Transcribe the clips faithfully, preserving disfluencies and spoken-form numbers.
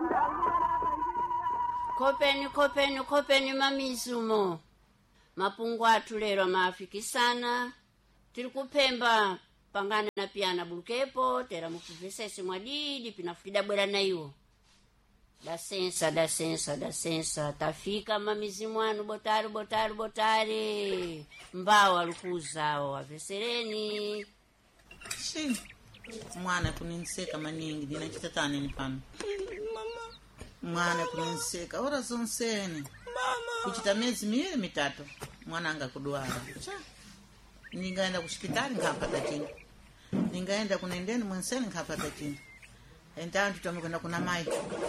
Kopeni kopeni kopeni mamizumo. Mapungu athu lero maafikisana. Tiri kupemba pangana na piana bulukepo. Tera mukuvesesi mwadidi pinafukida bwela na iwo. Da sensa, da sensa, da sensa. Tafika mamizimu anu botari, botari, botari. Mbawa lukuzawo wavesereni. Shi, mwana kuninseka maningi, dina chitatane ni pano. Mama. Mwana kuninseka, ora zonseni. Mama. Kuchita miezi miwili mitatu, mwana anga kuduara. Cha, ningaenda kushipitali nkapata chini. Ningaenda kunendeni mwenseni nkapata chini. Enda tutome kwenda kuna mai.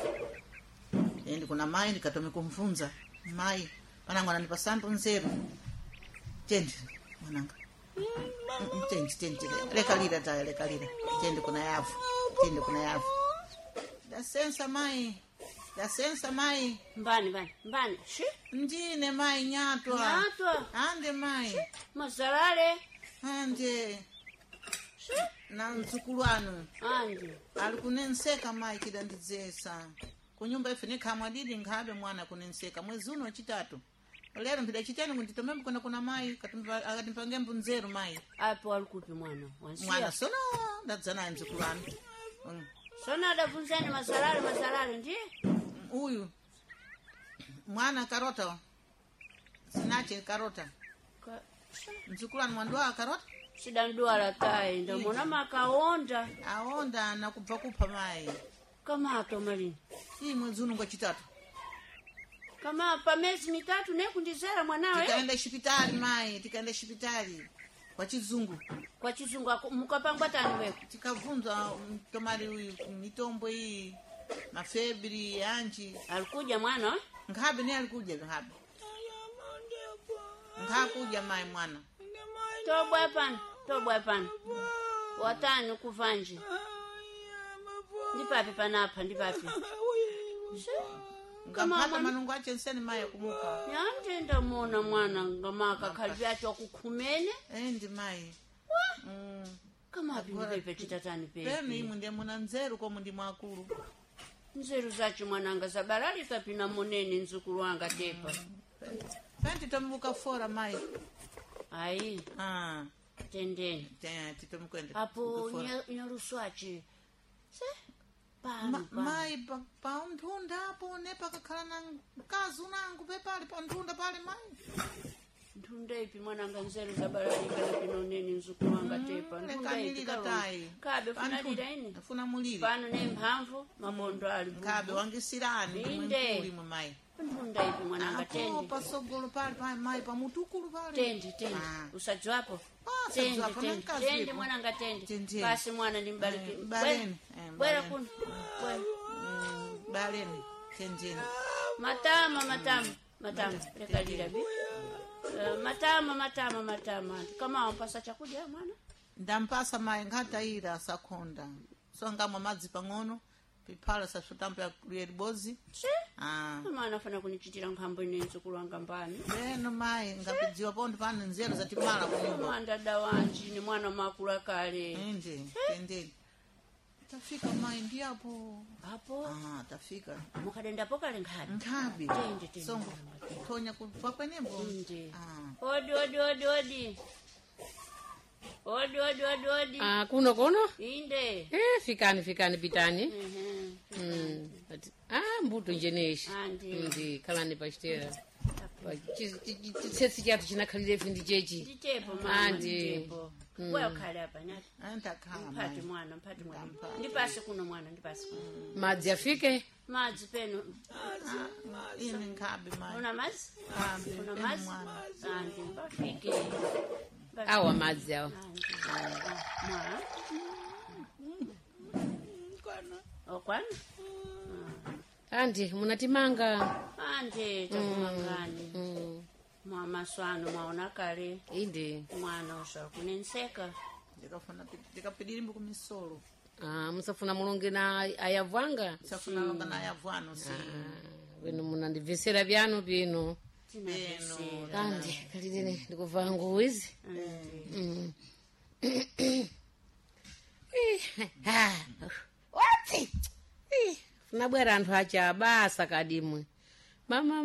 Endi kuna mai nikatome kumfunza. Mai, panangu ananipa sampo nzeru. Chendi, mwananga. Mama. Chendi, chendi, leka lira taya, leka lira. Chendi kuna yafu, chendi kuna yafu. Da sensa mai, da sensa mai. Mbani, mbani, mbani. Shi? Ndine mai nyatwa. Nyatwa? Ande mai. Mazalale? Ande. Na mzukulu anu. Ande. Alikunenseka mai kidandizesa. Kunyumba ife nikamwa didi ngabe mwana kunenseka. Mwezi uno chitatu. Lero mpida chitani kunditomembu kuna kuna mai. Akatimpange mbunzeru mai. Apo walikupi mwana? Wansia? Mwana sono. Ndadzana mzukulu anu. Mm. Sona adafunzani mazalale, mazalale ndiye? Uyu. Mwana karota. Sinache karota. Ka... Mzukulu anu mwandoa karota. Shida nduwa la tai, ndo mwana makaonda. Aonda na kupa kupa mai. Kama hato malini. Hii mwezi uno kwa chitatu. Kama pa miezi mitatu ne kundizera mwanawe. Tikaenda hospitali mai, tikaenda hospitali. Kwa chizungu. Kwa chizungu mukapangwa tani wewe. Tikavunza mtomari huyu mitombo hii. Mafebri, anji. Alikuja mwana? Ngabe ni alikuja ngabe. Ngakuja mai mwana. Tobwa hapana, tobwa hapana. Watani kuvanji. Ndipapi panapa, ndipapi. Ngapata manungu ache nseni mai kumuka. Yanje ndamona mwana ngamaka kalbi acho kukumene. Endi mai. Mm. Kama bipepe chitatani pepe. Pemi imu ndiye muna nzeru kwa mundi mwakuru. Nzeru zachi mwananga zabarali kapina moneni nzukuru wanga tepa. Fenti tomuka fora mai. Ai. Ah. Tendeni. Tena titomukwende. Apo nyaruswachi. Se? Ma, mai pa, pa ntunda hapo nepa kakala na kazu nangu pepali pa ntunda pale mai. Ntunda ipi mwananga nzeru zabarali kapina neni nzukuru wanga tepa. Ntunda ipi katai. Kabe funa dira ini. Funa muliri. Pano ne mhamvu mamondo ali. Kabe wangisirani inde mwe mai. Ntunda ipi mwananga tendi. Apo pasogolo pale pale mai pa mutukulu pale. Tendi tendi. Ah. Usajua hapo. Ah, tendi hapo tendi. Tendi mwananga tendi. Tendi. Basi mwana nimbariki. Eh, baleni. Bwera kun. Bwera. Mm, baleni. Tendi. Matama matama matama. Leka lila bi. Uh, matama matama matama. Kama wampasa chakula mwana? Ndampasa mai ngata ira sakonda. So ngamwa madzi pang'ono. Pipala sa sutampo ya ribozi. Si? Ah. Mama anafana kunichitira nkambo ine nzukuru wanga mbani. Beno mai ngapidziwa pondo pano nzeru za timala kunyumba. Mwana dada wanji ni mwana makula kale. Nje, tendeni. Tafika mai ndi hapo. Hapo? Ah, tafika. Mukadenda poka lenghabi. Nkabi. Tende tende. Songo. Tonya kwa kwenembo. Nje. Ah. Odi odi odi odi. Odi odi odi odi. Ah, kuno kono? Inde. Eh, fikani fikani pitani. Mhm. Mm. Ah, mbuto njeneshi. Andi. Ndi kalani pastera. Chitsetsi chatu chinakhalire findi chechi. Nditepo mama. Andi. Nditepo. Wewe ukhale hapa nyati. Anta kama. Mpati mwana, mpati mwana. Ndipase kuno mwana, ndipase kuno. Madzi afike? Madzi peno. Ini nkabi mai. Una madzi? Nkabi. Una Penu madzi? mwana. Andi, bafike. Awa madzi awa. Andi. Mwana. Kwana. O kwana? Andi, munatimanga. Andi, takumangani. Mm. Mwa maswano mwaona kale. Inde. Mwana usha kunenseka. Ndikafuna ndikapidirimbo kumisolo. Ah, musafuna mulungu na ayavwanga? Safuna longa na yavwano si. Ah, wenu munandivesera byanu bino. Beno. Andi, kalidene ndikuva nguwizi. Mm. Eh, ah. What? Eh, tinabwera anthu acha basa kadimwe mama